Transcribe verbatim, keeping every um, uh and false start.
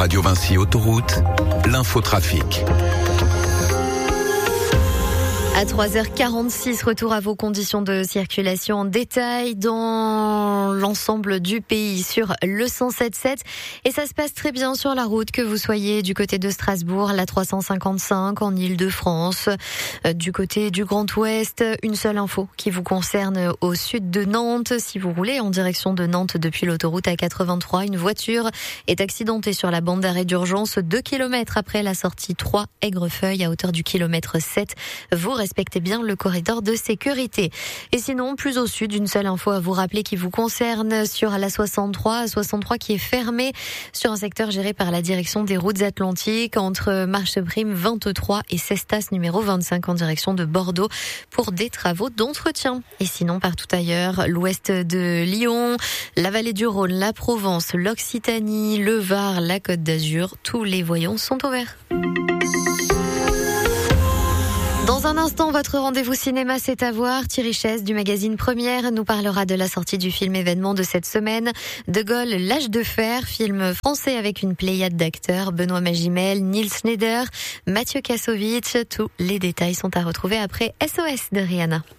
Radio Vinci Autoroute, l'infotrafic. À trois heures quarante-six, retour à vos conditions de circulation en détail dans l'ensemble du pays sur le cent sept sept. Et ça se passe très bien sur la route, que vous soyez du côté de Strasbourg, la trois cent cinquante-cinq en Île-de-France, euh, du côté du Grand Ouest. Une seule info qui vous concerne au sud de Nantes. Si vous roulez en direction de Nantes depuis l'autoroute A quatre-vingt-trois, une voiture est accidentée sur la bande d'arrêt d'urgence deux kilomètres après la sortie trois Aigrefeuille à hauteur du kilomètre sept. Vous respectez bien le corridor de sécurité. Et sinon, plus au sud, une seule info à vous rappeler qui vous concerne sur la soixante-trois, soixante-trois qui est fermée sur un secteur géré par la direction des routes atlantiques entre Marche Prime vingt-trois et Cestas numéro vingt-cinq en direction de Bordeaux pour des travaux d'entretien. Et sinon, partout ailleurs, l'ouest de Lyon, la vallée du Rhône, la Provence, l'Occitanie, le Var, la Côte d'Azur, tous les voyants sont ouverts. Dans un instant, votre rendez-vous cinéma, c'est à voir. Thierry Chess du magazine Première nous parlera de la sortie du film événement de cette semaine. De Gaulle, l'âge de fer, film français avec une pléiade d'acteurs. Benoît Magimel, Nils Schneider, Mathieu Kassovitz. Tous les détails sont à retrouver après S O S de Rihanna.